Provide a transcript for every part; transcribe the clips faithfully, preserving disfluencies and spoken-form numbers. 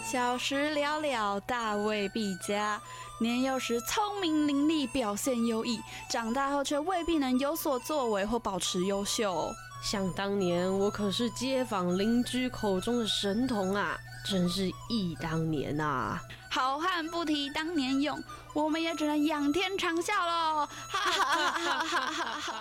小时了了，大未必佳。年幼时聪明伶俐，表现优异，长大后却未必能有所作为或保持优秀。 想当年，我可是街坊邻居口中的神童啊，真是忆当年啊！ 好汉不提当年勇，我们也只能仰天长啸喽！哈哈哈哈哈哈！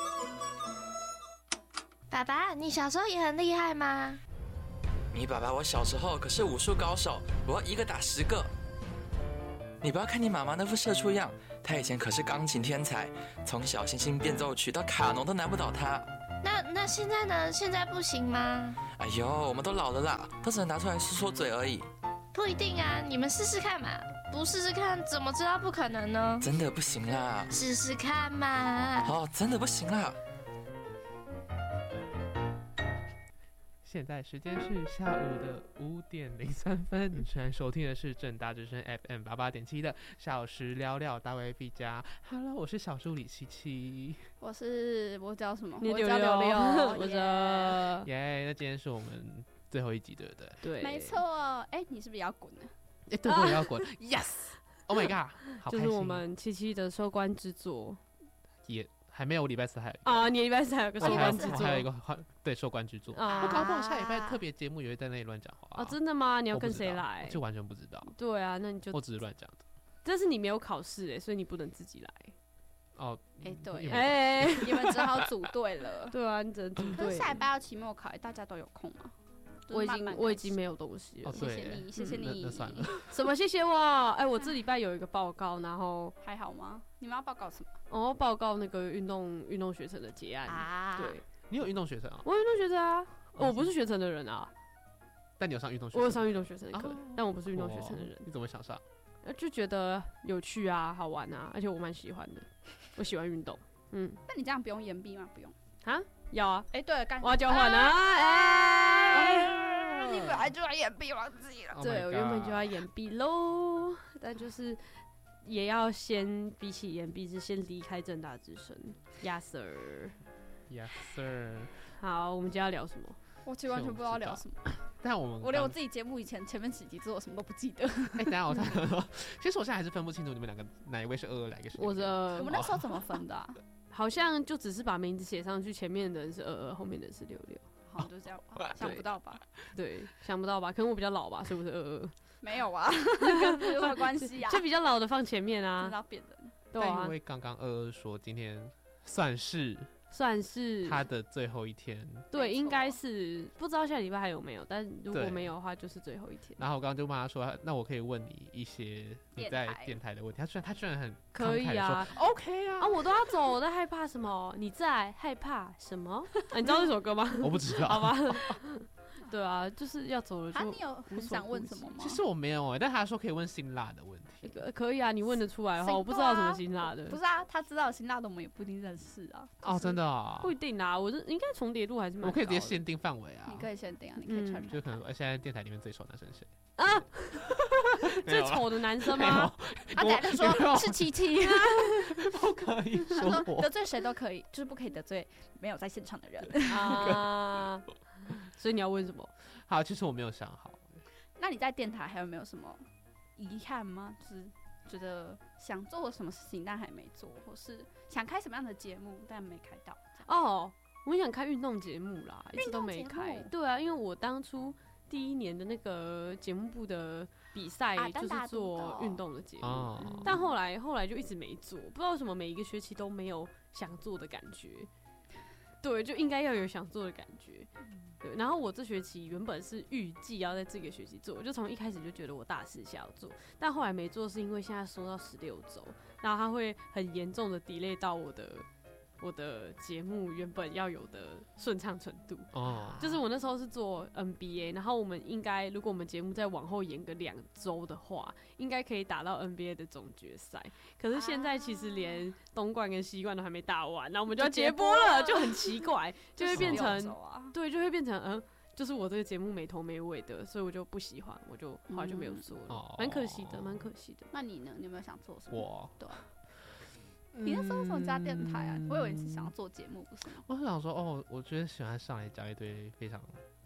爸爸，你小时候也很厉害吗？ 你爸爸我小时候可是武术高手，我要一个打十个。你不要看你妈妈那副社畜样，她以前可是钢琴天才，从小星星变奏曲到卡农都难不倒她。 那那现在呢？现在不行吗？ 哎呦，我们都老了啦，都只能拿出来说说嘴而已。 不一定啊，你们试试看嘛。不试试看，怎么知道不可能呢？ 真的不行啦。 试试看嘛。 哦，真的不行啦。 现在时间是下午的五点零三分，你现在收听的是正大之声 F M 八八点七的小时聊聊大卫毕加。Hello， 我是小助理七七， 我是我叫什么？ 我叫六六， 我叫耶。那今天是我们最后一集，对不对？ 对， 没错。哎，你是不是也要滚呢？ 哎，对，我也要滚。Yes，Oh my god， 好开心。 就是我们七七的收官之作， 也。还没有，我礼拜四还有啊，你礼拜四还有个收官之作， 还有一个对收官之作。啊、我搞不好下礼拜特别节目也会在那里乱讲话、啊。 哦，真的吗？你要跟谁来？ 就完全不知道。 对啊，那你就我只是乱讲的。 但是你没有考试哎，所以你不能自己来。 哦， 哎、欸、对， 哎、欸， 你们只好组队了。 对啊，你只能组队。 可是下礼拜要期末考，大家都有空吗？ 我已经我已经没有东西了， 哦、 谢谢你，谢谢你。 那, 那算了。 什么？谢谢我？哎、欸，我这礼拜有一个报告，然后还好吗？你们要报告什么？ 哦，报告那个运动运动学程的结案啊。 对， 你有运动学程啊？ 我有运动学程啊，我不是学程的人啊。 但你有上运动学程？ 我有上运动学程的课、哦，但我不是运动学程的人。 你怎么想上？ 就觉得有趣啊，好玩啊，而且我蛮喜欢的。我喜欢运动。嗯， 那你这样不用延毕吗？不用啊？要啊。 哎、欸，对了，刚我要交换啊！哎、 欸。你本来就要延毕，忘记了。 Oh、对，我原本就要延毕喽，但就是也要先比起延毕是先离开政大之声。Yes sir。Yes sir。 好，我们今天要聊什么？ 我其实完全不知道聊什么。 但我们我连我自己节目以前前面几集做我什么都不记得。 哎、欸，等一下我想说，其实我现在还是分不清楚你们两个哪一位是二二，哪一个是。 我的， 我们那时候怎么分的、啊？ 好像就只是把名字写上去，前面的人是二二，后面的人是六六。 好，就这样吧。想不到吧？ 对，想不到吧？可能我比较老吧，所以我是二二。 没有啊，跟这有什么关系啊？ 就比较老的放前面啊。 知道变人。 对啊。 因为刚刚二二说今天算是算是他的最后一天。 对，应该是不知道下礼拜还有没有，但如果没有的话，就是最后一天。 然后我刚刚就问他说：“那我可以问你一些你在电台的问题。”他居然他居然很可以啊 ，OK 啊， 啊，我都要走，我在害怕什么？你在害怕什么？啊、你知道这首歌吗？ 我不知道。 好吧。对啊，就是要走了就。 啊，你有很想问什么吗？ 其实我没有哎、欸，但他说可以问辛辣的问题。 可以啊，你问得出来的话，我不知道什么辛辣的。 不是啊，他知道辛辣的，我们也不一定认识啊。 就是、哦，真的啊、哦？ 不一定啊，我是应该重叠度还是蛮高的。 我可以直接限定范围啊。 你可以限定啊，你可以穿、嗯。 就可能现在电台里面最丑男生谁？ 啊？最丑的男生吗？ 啊，等下就说是七七。 不可以说他说得罪谁都可以，就是不可以得罪没有在现场的人啊。所以你要问什么？ 好，其实我没有想好。 那你在电台还有没有什么遗憾吗？就是觉得想做什么事情但还没做，或是想开什么样的节目但没开到？ 哦，我想开运动节目啦，一直都没开。对啊，因为我当初第一年的那个节目部的比赛就是做运动的节目、啊嗯，但后来后来就一直没做，不知道为什么每一个学期都没有想做的感觉。对，就应该要有想做的感觉。对，然后我这学期原本是预计要在这个学期做，我就从一开始就觉得我大四下要做，但后来没做是因为现在缩到十六周，然后它会很严重的 delay 到我的我的节目原本要有的顺畅程度。哦，就是我那时候是做 N B A， 然后我们应该如果我们节目再往后延个两周的话，应该可以打到 N B A 的总决赛。可是现在其实连东冠跟西冠都还没打完，然后我们就要接播了，就很奇怪，就会变成、啊、对，就会变成嗯、呃，就是我这个节目没头没尾的，所以我就不喜欢，我就后来就没有做了，蛮、嗯、可惜的，蛮可惜的。 那你呢？你有没有想做什么？ 我对。你那时候为什么加电台啊、嗯？我以为你是想要做节目，不是吗？ 我是想说，哦，我觉得喜欢上来讲一堆非常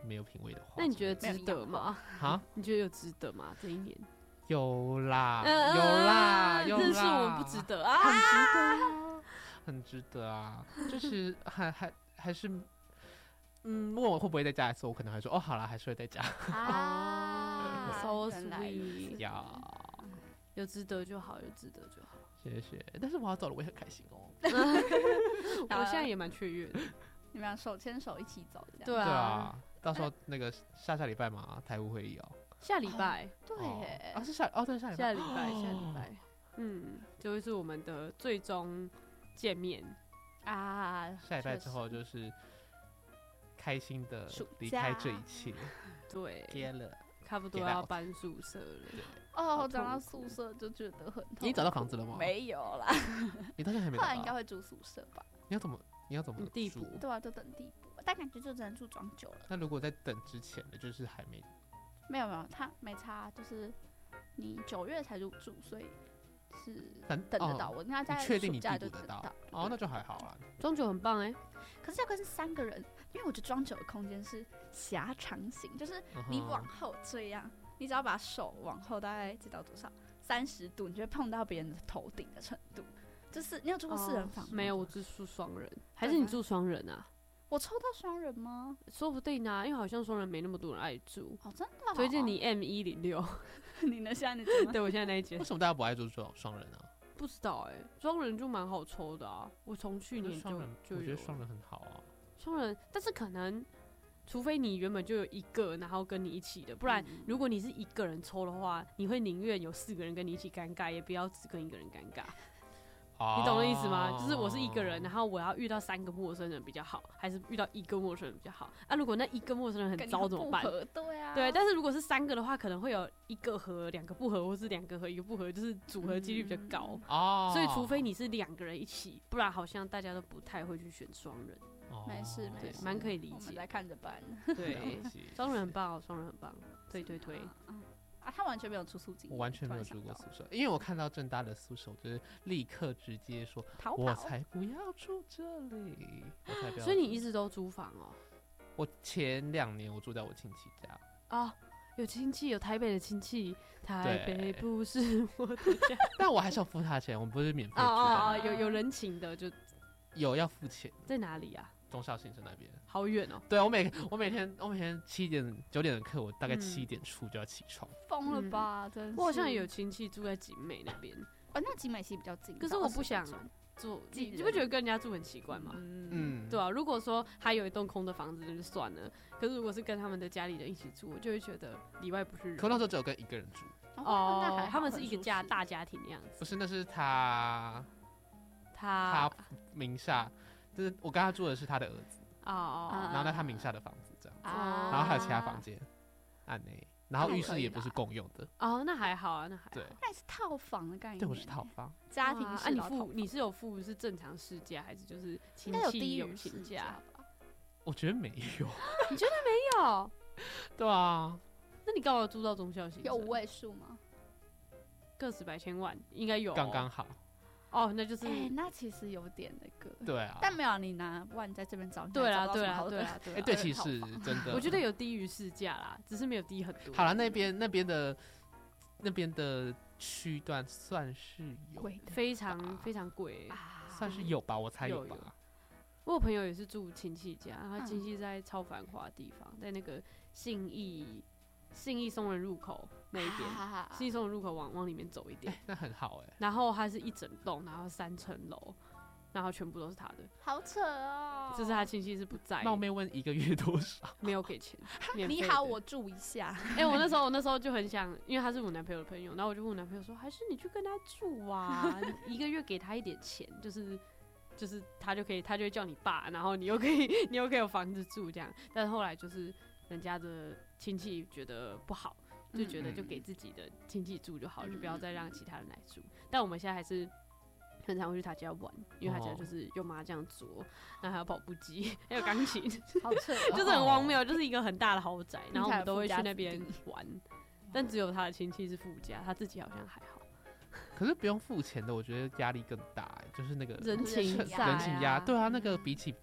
没有品味的话。 那你觉得值得吗？ 啊？ 你觉得有值得吗？这一年有啦，呃、有啦，有啦。 认识我们不值得啊， 很值得啊，很值得啊。就是还还还是，嗯，问我会不会在家的时候，我可能还说哦，好啦，还是会在家。 啊 ，so sweet 呀， 有值得就好，有值得就好。 谢谢。但是我要走了，我也很开心哦。 我现在也蛮雀跃的。 你们俩手牵手一起走，这样对啊。 对啊，到时候那个下下礼拜嘛，台务会议哦。 下礼拜， 对， 啊是下哦对下礼拜， 下礼拜下礼拜，嗯，就会是我们的最终见面啊。 下礼拜之后就是开心的离开这一切， 对， 接了， 差不多要搬宿舍了。 哦，讲到宿舍就觉得很痛。 你找到房子了吗？ 没有啦， 你到现在还没找到。 后来应该会住宿舍吧？ 你要怎么？你要怎么地补？ 对啊，就等地补，但感觉就只能住庄久了。 那如果在等之前的，就是还没。 没有没有，他没差，就是你九月才入住，所以是等等得到。我应该在暑假就等得到。 哦，那就还好啦。 庄九很棒哎， 可是要跟是三个人，因为我觉得庄九的空间是狭长型，就是你往后这样，你只要把手往后大概知道多少三十度，你就会碰到别人的头顶的程度。就是你有住过四人房吗？ 没有，我只住双人。还是你住双人啊？ 我抽到双人吗？ 说不定啊，因为好像双人没那么多人爱住。 哦，真的、哦？ 推荐你 M 一零六。 你呢？现在那对我现在那一间。 为什么大家不爱住双人呢、啊？ 不知道哎、欸，双人就蛮好抽的啊。我从去年就就我觉得双人很好啊。 双人，但是可能除非你原本就有一个，然后跟你一起的，不然、嗯、如果你是一个人抽的话，你会宁愿有四个人跟你一起尴尬，也不要只跟一个人尴尬。你懂我的意思吗？就是我是一个人，然后我要遇到三个陌生人比较好，还是遇到一个陌生人比较好？啊，如果那一个陌生人很糟怎么办？ 对啊， 对，但是如果是三个的话，可能会有一个合，两个不合，或是两个合一个不合，就是组合几率比较高。哦、嗯，所以除非你是两个人一起，不然好像大家都不太会去选双人。 哦、没事没事， 蛮可以理解。 我们来看着办。 对，双人很棒，双人很棒，推推推。 啊，他完全没有住宿经验， 我完全没有住过宿舍，因为我看到政大的宿舍，我就是立刻直接说， 逃跑我才不要住这里，我才不要。 所以你一直都租房哦？ 我前两年我住在我亲戚家。 哦，有亲戚，有台北的亲戚，台北不是我的家， 但我还是要付他钱，我们不是免费住。 哦哦哦，有有人情的就有要付钱。 在哪里啊？ 忠孝新生那边， 好远哦。 对，我每我每天我每天七点九点的课，我大概七点出就要起床。 疯、嗯、了吧，真是。 我好像有亲戚住在景美那边， 哦，那景美其实比较近。 可是我不想住，你你不觉得跟人家住很奇怪吗？ 嗯， 对啊。如果说还有一栋空的房子，那就算了。可是如果是跟他们的家里人一起住，我就会觉得里外不是人。 可那时候只有跟一个人住。 哦，那还他们是一个家大家庭的样子。 不是，那是他他他名下，就是我跟他住的是他的儿子。 哦哦， 然后在他名下的房子这样子， 啊、 然后还有其他房间，按内，然后浴室也不是共用的。 哦，那还好啊，那还好。 对， 那是套房的概念。 对，我是套房， 家庭式。 啊，你付你是有付是正常市价，还是就是亲戚友情价？ 我觉得没有。 你觉得没有？ 对啊。 那你干嘛住到中校新生？ 有五位数吗？ 个十百千万应该有、哦， 刚刚好。 哦，那就是， 哎、欸，那其实有点那个， 对啊， 但没有你拿万在这边找， 对啦，对啦，对啦，对啦， 哎，对，其实真的， 我觉得有低于市价啦，只是没有低很多。 好了，那边那边的那边的区段算是有， 非常非常贵、 啊， 算是有吧，我猜有吧。 有有我有朋友也是住亲戚家，他亲戚在超繁华的地方，在那个信义信义松仁入口那一边，信义松仁入口往往里面走一点， 欸、那很好哎、欸。 然后它是一整栋，然后三层楼，然后全部都是他的， 好扯哦。 就是他亲戚是不在。 冒昧问一个月多少？ 没有给钱。 你好，我住一下。 哎、欸，我那时候我那时候就很想，因为他是我男朋友的朋友，然后我就问我男朋友说，还是你去跟他住啊，一个月给他一点钱，就是就是他就可以，他就会叫你爸，然后你又可以你又可以有房子住这样。但是后来就是人家的亲戚觉得不好。就觉得就给自己的亲戚住就好了，嗯、就不要再让其他人来住。但我们现在还是很常会去他家玩，因为他家就是有麻将桌，然后还有跑步机，还有钢琴， 好扯、哦， 就是很荒谬，就是一个很大的豪宅，然后我们都会去那边玩。但只有他的亲戚是附加，他自己好像还好。 可是不用付钱的，我觉得压力更大、欸，就是那个人情人情压，对啊，那个比起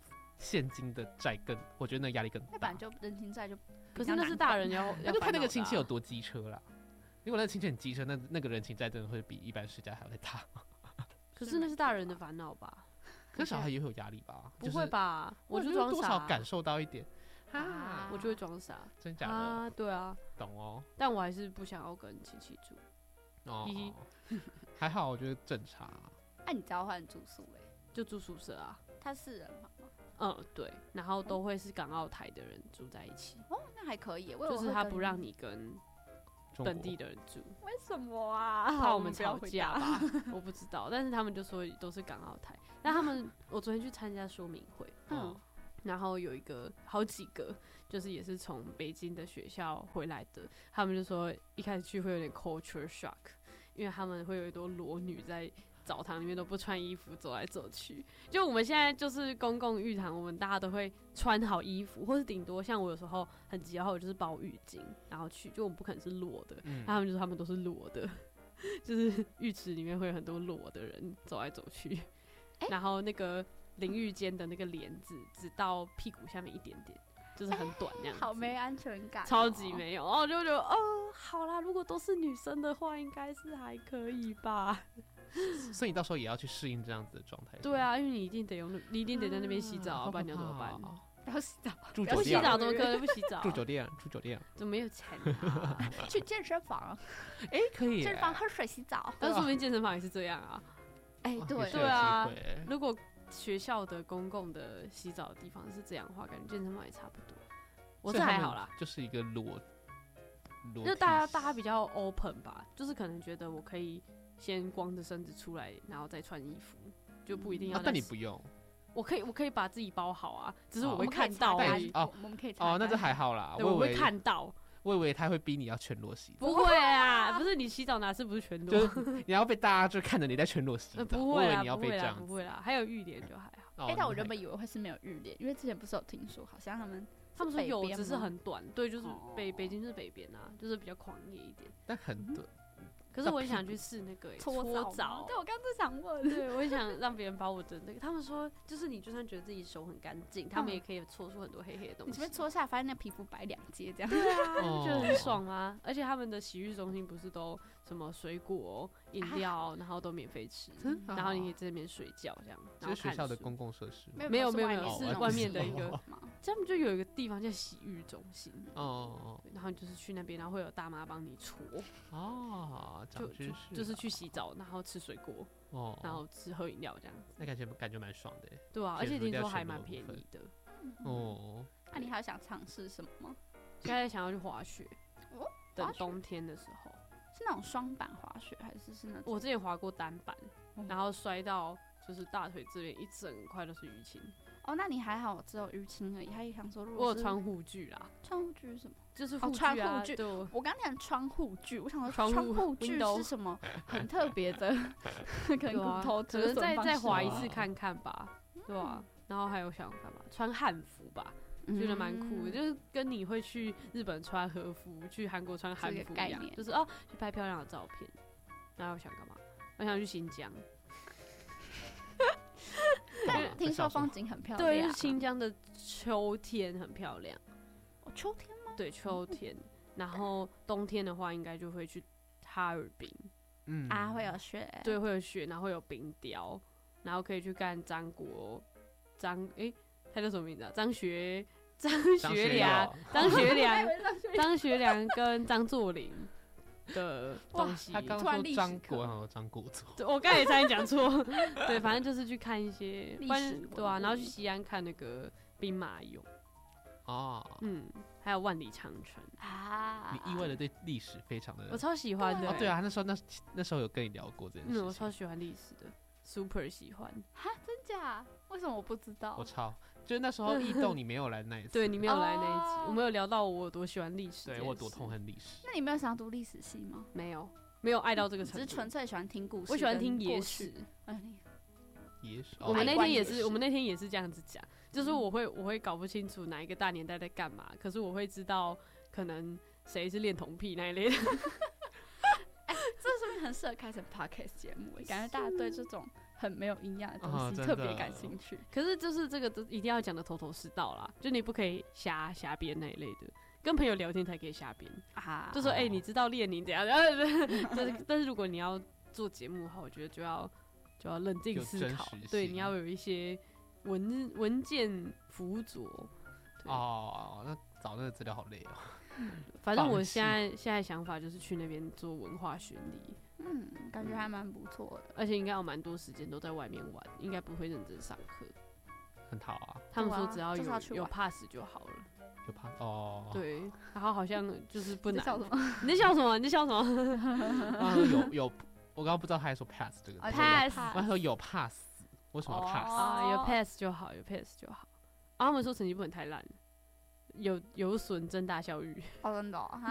现金的债更，我觉得那压力更大。 那本来就人情债就， 可是那是大人要， 那就看那个亲戚有多机车啦。如果那个亲戚很机车，那那个人情债真的会比一般世家还要再大。 可是那是大人的烦恼吧？ 可是小孩也会有压力吧？ 不会吧？ 我就装傻， 多少感受到一点。 啊，我就会装傻。 真假的？ 啊，对啊， 懂哦。 但我还是不想要跟亲戚住。 哦，还好，我觉得正常。 那、啊、你交换住宿哎、欸？ 就住宿舍啊。 他四人房吗？ 嗯，对，然后都会是港澳台的人住在一起。 哦，那还可以。 就是他不让你跟本地的人住。 为什么啊？ 怕我们吵架吧？我不知道，但是他们就说都是港澳台。但他们，我昨天去参加说明会，嗯，然后有一个好几个，就是也是从北京的学校回来的，他们就说一开始去会有点 culture shock， 因为他们会有一朵裸女在澡堂里面都不穿衣服走来走去。就我们现在就是公共浴场，我们大家都会穿好衣服，或是顶多像我有时候很急的话，我就是包浴巾然后去，就我们不可能是裸的，嗯、他们就说他们都是裸的，就是浴池里面会有很多裸的人走来走去。欸、然后那个淋浴间的那个帘子只到屁股下面一点点，就是很短那样子、欸， 好没安全感、哦， 超级没有。然后我就觉得，哦，好啦，如果都是女生的话，应该是还可以吧。 所以你到时候也要去适应这样子的状态。 对啊，因为你一定得用，你一定得在那边洗澡、啊，不然你要怎么办？ 不要洗澡， 住酒店不洗澡怎么可能不洗澡？ 住酒店，住酒店， 怎么没有钱啊？ 去健身房， 哎、欸，可以， 健身房喝水洗澡。 但是说不定健身房也是这样啊。 哎、欸，对， 对啊，如果学校的公共的洗澡的地方是这样的话，感觉健身房也差不多。我这还好啦， 就是一个裸， 就大家大家比较 open 吧，就是可能觉得我可以先光着身子出来，然后再穿衣服，就不一定要、 啊。但你不用， 我可以我可以把自己包好啊，只是我会看到而已。哦，我们可以哦，那这还好啦， 我会看到。 我以为他会逼你要全裸洗澡， 不会啊，不是你洗澡哪次不是全裸？ 就是你要被大家就看着你在全裸洗澡， 不会啦， 你要被这样不会啦，还有浴帘就还好。 哎、欸，但我原本以为会是没有浴帘，因为之前不是有听说，好像他们他们说有，只是很短。对，就是北、哦、北京是北边啊，就是比较狂野一点， 但很短。 可是我也想去试那个搓澡， 对我刚刚就想问， 对我也想让别人把我的那个，他们说就是你就算觉得自己手很干净，他们也可以搓出很多黑黑的东西。 你这边搓下来发现那皮肤白两截这样， 对啊，就觉得很爽啊！而且他们的洗浴中心不是都什么水果、饮料，然后都免费吃，然后你可以在那边睡觉这样。 这是学校的公共设施， 没有没有没有，是外面的一个，他们就有一个地方叫洗浴中心哦，然后你就是去那边，然后会有大妈帮你搓哦， 就就就是去洗澡，然后吃水果哦，然后吃喝饮料这样子， 那感觉感觉蛮爽的， 对啊，而且听说还蛮便宜的哦。 那你还想尝试什么吗？ 现在想要去滑雪，等冬天的时候。 是那种双板滑雪还是是那种？ 我之前滑过单板，嗯、然后摔到就是大腿这边一整块都是淤青。 哦，那你还好，只有淤青而已。还想说，如果我有穿护具啦， 穿护具是什么？ 就是护具、啊哦、穿护具。 对， 我刚讲穿护具，我想说穿护具是什么很特别的，可能骨头折损。 可能再再滑一次看看吧，对吧、啊？然后还有想干嘛？穿汉服吧。觉得蛮酷的，就是跟你会去日本穿和服，去韩国穿韩服一样，就是哦，去拍漂亮的照片。然后我想干嘛？我想去新疆。 但听说风景很漂亮。 对，就是新疆的秋天很漂亮。 哦，秋天吗？ 对，秋天。然后冬天的话，应该就会去哈尔滨。 嗯啊，会有雪。 对，会有雪，然后会有冰雕，然后可以去干张国张诶。欸他叫什么名字啊？张学张学良、张学良、张学良跟张作霖的东西。 他刚说张国，好像张国佐。 我刚才也差点讲错。对，反正就是去看一些历史，对啊，然后去西安看那个兵马俑。 哦， 嗯，还有万里长城啊！ 你意外的对历史非常的， 我超喜欢的。 哦，对啊，那时候那那时候有跟你聊过这件事情。 嗯，我超喜欢历史的 ，super 喜欢。 哈，真假？为什么我不知道？ 我超。就是那时候异动你没有来那一次， 对你没有来那一集，我们有聊到我有多喜欢历史， 对我有多痛恨历史。 那你没有想要读历史系吗？ 没有，没有爱到这个程度， 只是纯粹喜欢听故事。 我喜欢听野史， 野史。 我们那天也是，我们那天也是这样子讲，就是我会我会搞不清楚哪一个大年代在干嘛，可是我会知道可能谁是恋童癖那一类的。 哎，这是不是很适合开成 podcast 节目？感觉大家对这种很没有营养的东西特别感兴趣。 可是就是这个都一定要讲的头头是道啦，就你不可以瞎瞎编那一类的。跟朋友聊天才可以瞎编啊，就说哎、欸，你知道列宁怎样？但是但是如果你要做节目的话，我觉得就要就要冷静思考，对，你要有一些文文件辅佐。 哦，那找那个资料好累哦。 反正我现在现在想法就是去那边做文化巡礼， 嗯，感觉还蛮不错的， 而且应该有蛮多时间都在外面玩，应该不会认真上课。 很好啊， 他们说只要有、啊、有 pass 就好了。 有 pass 哦， 对，然后好像就是不难。 你在笑什么？ 你在笑什么？你在笑什么？ 啊、有有，我刚刚不知道他还说 pass 这个 pass， 我还说有 pass， 为什么 pass？、 哦、啊，有 pass 就好，有 pass 就好。啊，他们说成绩不能太烂，有有损政大校誉。 哦，真的、哦，